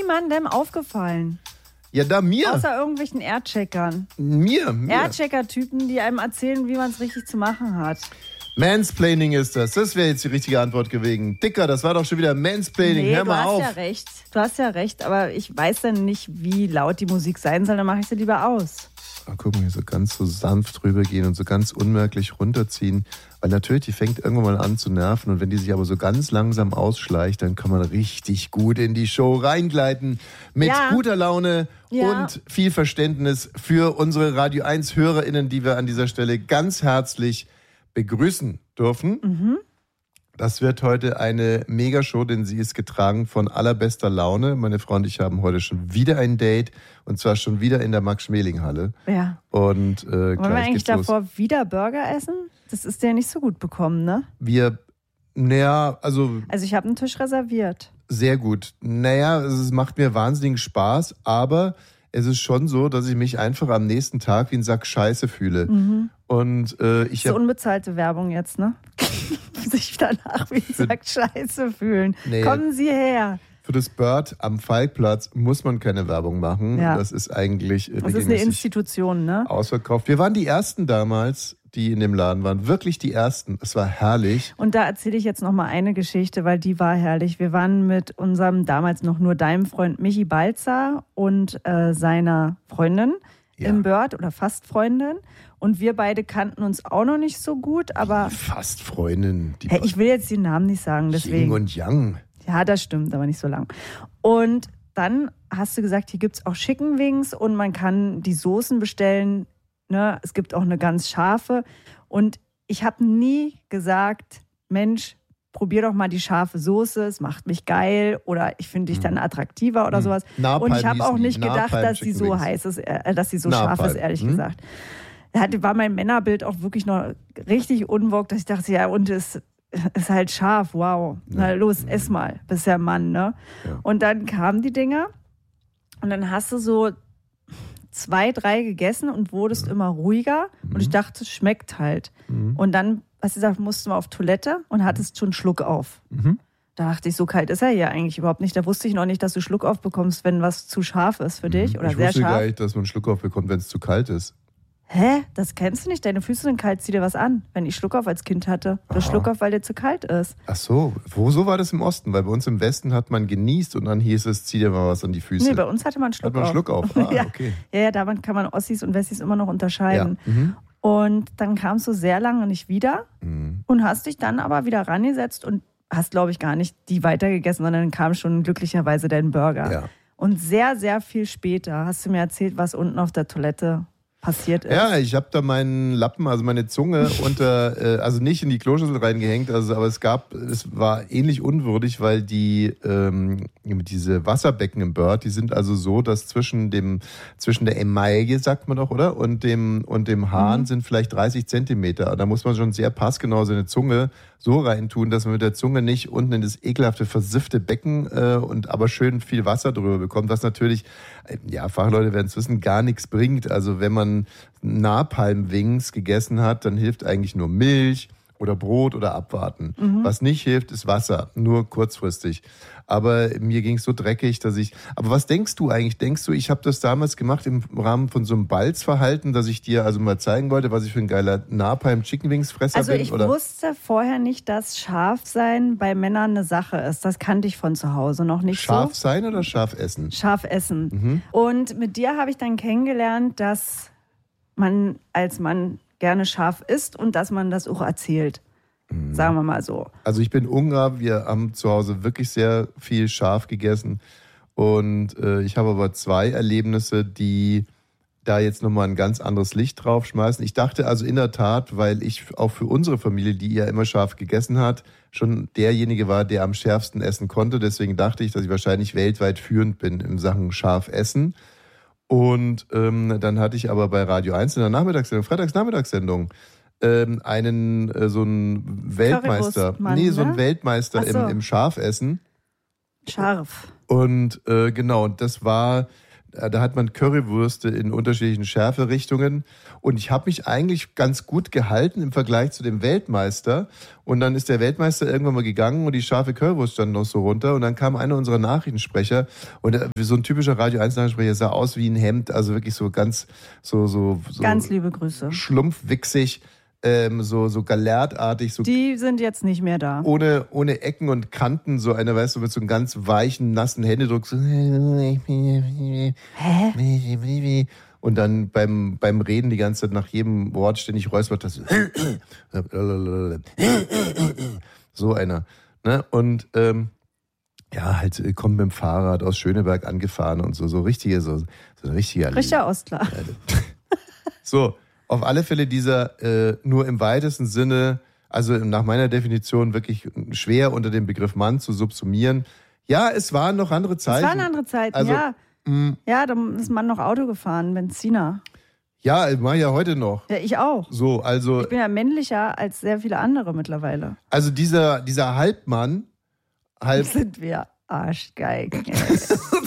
niemandem aufgefallen. Ja, da mir. Außer irgendwelchen Aircheckern. Mir. Airchecker-Typen, die einem erzählen, wie man es richtig zu machen hat. Mansplaining ist das. Das wäre jetzt die richtige Antwort gewesen. Dicker, das war doch schon wieder Mansplaining. Nee, Hör mal auf. Du hast ja recht, aber ich weiß dann nicht, wie laut die Musik sein soll, dann mache ich sie lieber aus. Mal gucken, hier so ganz so sanft rübergehen und so ganz unmerklich runterziehen. Weil natürlich, die fängt irgendwann mal an zu nerven. Und wenn die sich aber so ganz langsam ausschleicht, dann kann man richtig gut in die Show reingleiten. Mit guter Laune und viel Verständnis für unsere Radio 1 HörerInnen, die wir an dieser Stelle ganz herzlich begrüßen dürfen. Mhm. Das wird heute eine Megashow, denn sie ist getragen von allerbester Laune. Meine Frau und ich haben heute schon wieder ein Date und zwar schon wieder in der Max-Schmeling-Halle. Ja. Und wollen wir eigentlich davor wieder Burger essen? Das ist dir nicht so gut bekommen, ne? Also ich habe einen Tisch reserviert. Sehr gut. Es macht mir wahnsinnigen Spaß, aber es ist schon so, dass ich mich einfach am nächsten Tag wie ein Sack Scheiße fühle. Mhm. Und ich habe unbezahlte Werbung jetzt, ne? Sich danach wie ein Sack Scheiße fühlen. Nee, kommen Sie her. Für das Bird am Falkplatz muss man keine Werbung machen. Ja. Das ist eigentlich das ist eine Institution, ne? Ausverkauft. Wir waren die Ersten damals, die in dem Laden waren. Wirklich die Ersten. Es war herrlich. Und da erzähle ich jetzt noch mal eine Geschichte, weil die war herrlich. Wir waren mit unserem damals noch nur deinem Freund Michi Balzer und seiner Freundin im Bird oder fast Freundin. Und wir beide kannten uns auch noch nicht so gut, aber... Fast Freundin. Ich will jetzt den Namen nicht sagen, deswegen. Yin und Yang. Ja, das stimmt, aber nicht so lang. Und dann hast du gesagt, hier gibt es auch Chicken Wings und man kann die Soßen bestellen. Ne? Es gibt auch eine ganz scharfe. Und ich habe nie gesagt, Mensch, probier doch mal die scharfe Soße, es macht mich geil oder ich finde dich dann attraktiver oder sowas. Napalm und ich habe auch nicht gedacht, dass sie so heiß ist, dass sie so scharf ist, ehrlich gesagt. Da war mein Männerbild auch wirklich noch richtig unwog, dass ich dachte, ja, und es ist halt scharf, wow. Na los, ess mal, bist ja Mann, ne? Ja. Und dann kamen die Dinger und dann hast du so 2, 3 gegessen und wurdest immer ruhiger und ich dachte, es schmeckt halt. Und dann, hast du gesagt, mussten wir auf Toilette und hattest schon Schluck auf. Da dachte ich, so kalt ist er hier eigentlich überhaupt nicht. Da wusste ich noch nicht, dass du Schluck auf bekommst, wenn was zu scharf ist für dich oder sehr scharf. Ich wusste gar nicht, dass man Schluck auf bekommt, wenn es zu kalt ist. Hä? Das kennst du nicht? Deine Füße sind kalt, zieh dir was an. Wenn ich Schluckauf als Kind hatte. Du Schluckauf, weil dir zu kalt ist. Ach so. So war das im Osten? Weil bei uns im Westen hat man genießt und dann hieß es, zieh dir mal was an die Füße. Nee, bei uns hatte man Schluckauf. Ah, okay. Ja, damit kann man Ossis und Wessis immer noch unterscheiden. Ja. Und dann kamst du sehr lange nicht wieder und hast dich dann aber wieder rangesetzt und hast, glaube ich, gar nicht die weitergegessen, sondern dann kam schon glücklicherweise dein Burger. Ja. Und sehr, sehr viel später hast du mir erzählt, was unten auf der Toilette passiert ist. Ja, ich habe da meinen Lappen, also meine Zunge also nicht in die Kloschüssel reingehängt, aber es war ähnlich unwürdig, weil diese Wasserbecken im Bird, die sind also so, dass zwischen der Emaille, sagt man doch, oder? Und dem Hahn sind vielleicht 30 Zentimeter. Da muss man schon sehr passgenau seine Zunge so reintun, dass man mit der Zunge nicht unten in das ekelhafte, versiffte Becken aber schön viel Wasser drüber bekommt, was natürlich, Fachleute werden es wissen, gar nichts bringt. Also wenn man Napalm-Wings gegessen hat, dann hilft eigentlich nur Milch oder Brot oder abwarten. Was nicht hilft, ist Wasser, nur kurzfristig. Aber mir ging es so dreckig, aber was denkst du eigentlich? Denkst du, ich habe das damals gemacht im Rahmen von so einem Balzverhalten, dass ich dir also mal zeigen wollte, was ich für ein geiler Napalm-Chicken-Wings-Fresser bin? Also ich wusste vorher nicht, dass Scharfsein bei Männern eine Sache ist. Das kannte ich von zu Hause noch nicht so. Scharf sein oder scharf essen? Scharf essen. Und mit dir habe ich dann kennengelernt, dass man als Mann gerne scharf isst und dass man das auch erzählt. Sagen wir mal so. Also ich bin Ungar, wir haben zu Hause wirklich sehr viel scharf gegessen und ich habe aber 2 Erlebnisse, die da jetzt nochmal ein ganz anderes Licht drauf schmeißen. Ich dachte also in der Tat, weil ich auch für unsere Familie, die ja immer scharf gegessen hat, schon derjenige war, der am schärfsten essen konnte. Deswegen dachte ich, dass ich wahrscheinlich weltweit führend bin in Sachen scharf essen. Und dann hatte ich aber bei Radio 1 in der Nachmittagssendung, Freitagsnachmittagssendung, so einen Weltmeister. Einen Weltmeister im Scharfessen. Scharf. Und genau, und das war Da hat man Currywürste in unterschiedlichen Schärferichtungen. Und ich habe mich eigentlich ganz gut gehalten im Vergleich zu dem Weltmeister. Und dann ist der Weltmeister irgendwann mal gegangen und die scharfe Currywurst stand noch so runter. Und dann kam einer unserer Nachrichtensprecher und so ein typischer Radio 1 Nachrichtensprecher sah aus wie ein Hemd, also wirklich so ganz so ganz liebe Grüße. Schlumpfwichsig. So galertartig. So die sind jetzt nicht mehr da. Ohne Ecken und Kanten, so einer, weißt du, mit so einem ganz weichen, nassen Händedruck. So. Hä? Und dann beim Reden die ganze Zeit nach jedem Wort ständig räuspert das. So einer. Ne? Und halt kommt mit dem Fahrrad aus Schöneberg angefahren und so richtiger Ostler. So. Auf alle Fälle dieser nur im weitesten Sinne, also nach meiner Definition wirklich schwer unter dem Begriff Mann zu subsumieren. Ja, es waren noch andere Zeiten. Es waren andere Zeiten, also, ja. Ja, da ist man noch Auto gefahren, Benziner. Ja, mache ich ja heute noch. Ja, ich auch. So, also. Ich bin ja männlicher als sehr viele andere mittlerweile. Also dieser Halbmann. Sind wir Arschgeigen.